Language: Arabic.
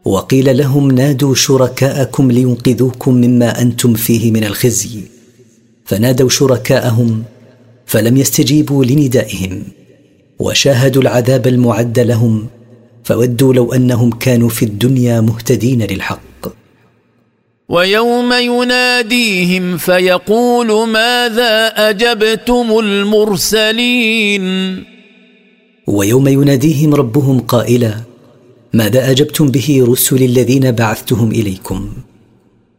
وقيل لهم نادوا شركاءكم لينقذوكم مما أنتم فيه من الخزي، فنادوا شركاءهم فلم يستجيبوا لندائهم، وشاهدوا العذاب المعد لهم، فودوا لو أنهم كانوا في الدنيا مهتدين للحق. ويوم يناديهم فيقول ماذا أجبتم المرسلين. ويوم يناديهم ربهم قائلا ماذا أجبتم به رسل الذين بعثتهم إليكم.